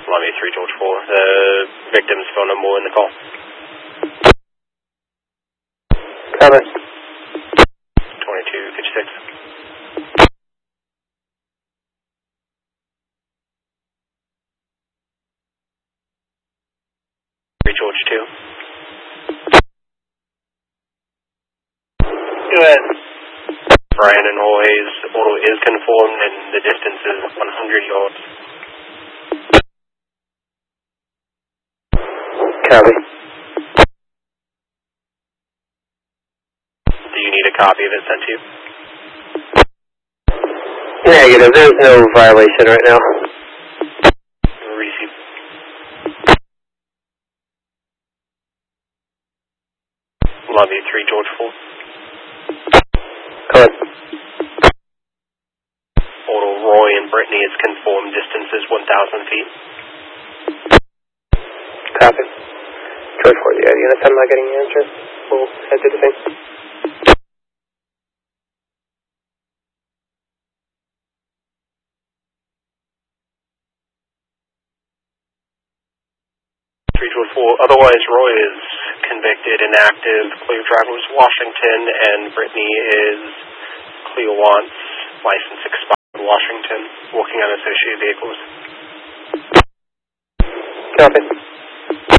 Columbia 3 George 4. The victim's phone number in the call. Copy. 2256. George 2. Go ahead. Brian and Jorge's auto is conformed and the distance is 100 yards. Copy. Do you need a copy of it sent to you? Negative. There's no violation right now. Receive. Columbia 3 George 4. Go ahead. Auto Roy and Brittany is conformed. Distance is 1,000 feet. Copy. George 4, the units, I'm not getting the answer. We'll head to the thing. George 4. Otherwise, Roy is convicted, inactive. Cleo driver was Washington, and Brittany is Cleo Wants, license expired, Washington, working on associated vehicles. Copy.